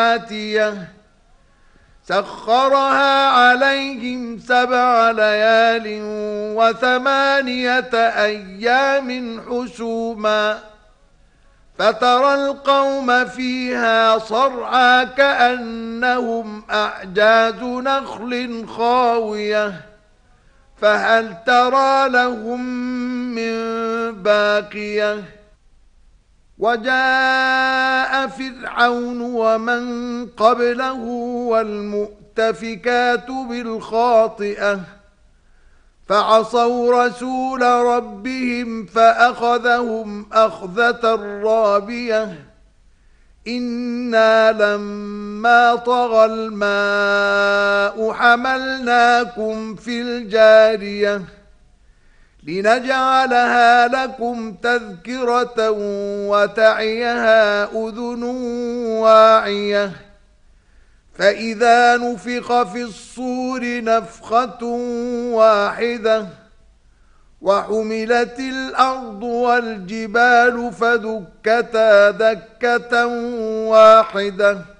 آتية سخرها عليهم 7 ليال و8 أيام حسوما فترى القوم فيها صرعى كأنهم أعجاز نخل خاوية فهل ترى لهم من باقية وجاء فرعون ومن قبله والمؤتفكات بالخاطئة فعصوا رسول ربهم فأخذهم أخذة رابية إنا لما طغى الماء حملناكم في الجارية لنجعلها لكم تذكرة وتعيها أذن واعية فإذا نفخ في الصور نفخة واحدة وحملت الأرض والجبال فدكتا دكة واحدة